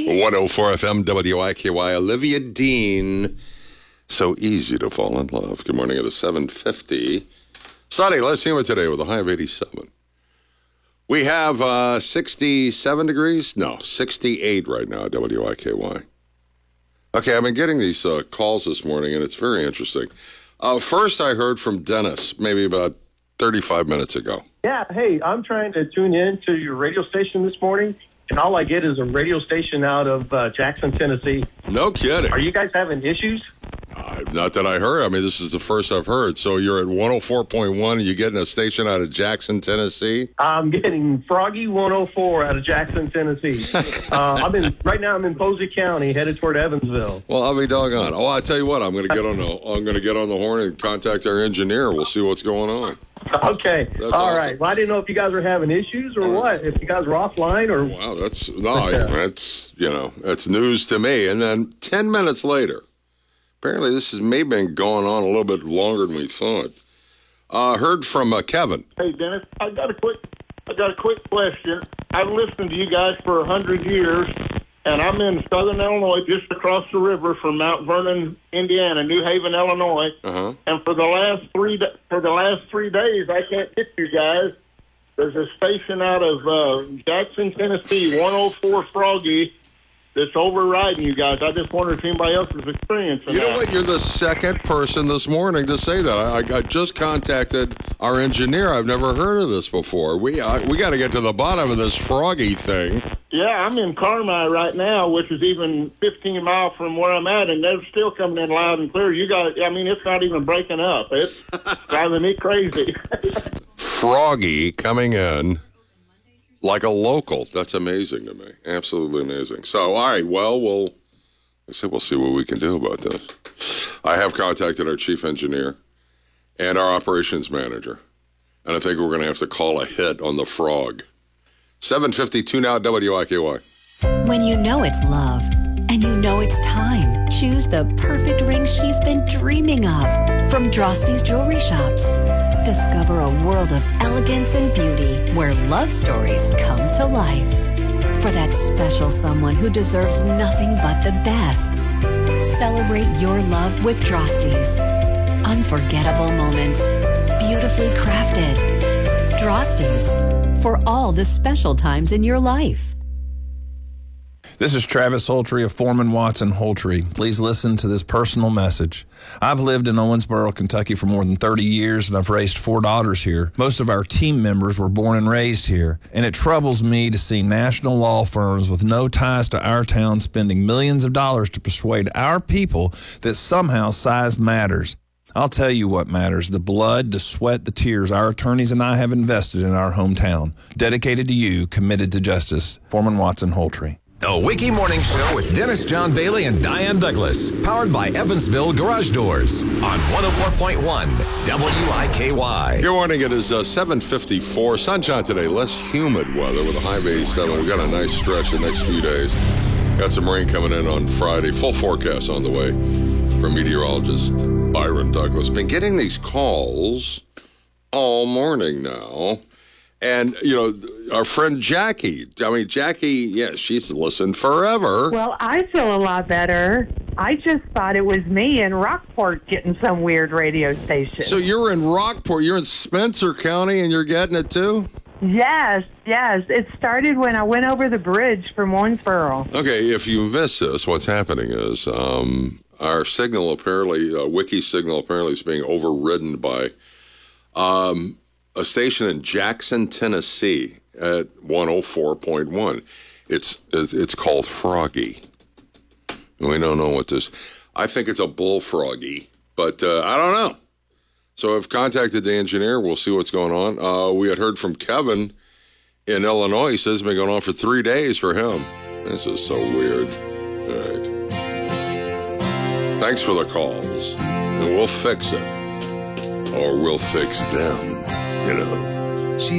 104 FM WIKY. Olivia Dean. So easy to fall in love. Good morning. It is 7:50. Sunny, less humid today with a high of 87. We have 67 degrees. No, 68 right now at WIKY. Okay, I've been getting these calls this morning, and it's very interesting. First, I heard from Dennis maybe about 35 minutes ago. Yeah, hey, I'm trying to tune in to your radio station this morning, and all I get is a radio station out of Jackson, Tennessee. No kidding. Are you guys having issues? Not that I heard. I mean, this is the first I've heard. So you're at 104.1, and you're getting a station out of Jackson, Tennessee? I'm getting Froggy 104 out of Jackson, Tennessee. Right now I'm in Posey County, headed toward Evansville. Well, I'll be doggone. Oh, I tell you what, I'm going to get on the horn and contact our engineer. We'll see what's going on. Okay. That's all awesome. Right. Well, I didn't know if you guys were having issues or what. If you guys were offline or. Wow, that's news to me. And then 10 minutes later, apparently this has maybe been going on a little bit longer than we thought. Heard from Kevin. Hey, Dennis, I got a quick question. I've listened to you guys for 100 years, and I'm in southern Illinois, just across the river from Mount Vernon, Indiana, New Haven, Illinois. Uh-huh. And for the last 3 days, I can't get you guys. There's a station out of Jackson, Tennessee, 104 Froggy, that's overriding you guys. I just wonder if anybody else is experiencing that. You know what? You're the second person this morning to say that. I just contacted our engineer. I've never heard of this before. We got to get to the bottom of this Froggy thing. Yeah, I'm in Carmi right now, which is even 15 miles from where I'm at, and they're still coming in loud and clear. You guys, I mean, it's not even breaking up. It's driving me crazy. Froggy coming in like a local. That's amazing to me. Absolutely amazing. So, all right, well, we'll see what we can do about this. I have contacted our chief engineer and our operations manager, and I think we're going to have to call a hit on the frog. 7:52 now at WIKY. When you know it's love and you know it's time, choose the perfect ring she's been dreaming of from Drosty's Jewelry Shops. Discover a world of elegance and beauty where love stories come to life. For that special someone who deserves nothing but the best. Celebrate your love with Drosty's. Unforgettable moments, beautifully crafted. Drosty's, for all the special times in your life. This is Travis Holtry of Foreman Watson Holtry. Please listen to this personal message. I've lived in Owensboro, Kentucky for more than 30 years, and I've raised 4 daughters here. Most of our team members were born and raised here, and it troubles me to see national law firms with no ties to our town spending millions of dollars to persuade our people that somehow size matters. I'll tell you what matters: the blood, the sweat, the tears our attorneys and I have invested in our hometown. Dedicated to you, committed to justice. Foreman Watson Holtry. The Wiki Morning Show with Dennis John Bailey and Diane Douglas. Powered by Evansville Garage Doors on 104.1 WIKY. Good morning. It is 7:54. Sunshine today. Less humid weather with a high of 87. We've got a nice stretch the next few days. Got some rain coming in on Friday. Full forecast on the way from meteorologist Byron Douglas. Been getting these calls all morning now. And, you know, our friend Jackie, yeah, she's listened forever. Well, I feel a lot better. I just thought it was me in Rockport getting some weird radio station. So you're in Rockport, you're in Spencer County, and you're getting it too? Yes. It started when I went over the bridge from Owensboro. Okay, if you miss this, what's happening is our signal apparently, Wiki signal apparently is being overridden by a station in Jackson, Tennessee at 104.1. It's called Froggy. We don't know what this... I think it's a bullfroggy, but I don't know. So I've contacted the engineer. We'll see what's going on. We had heard from Kevin in Illinois. He says it's been going on for 3 days for him. This is so weird. All right. Thanks for the calls. And we'll fix it. Or we'll fix them, you know.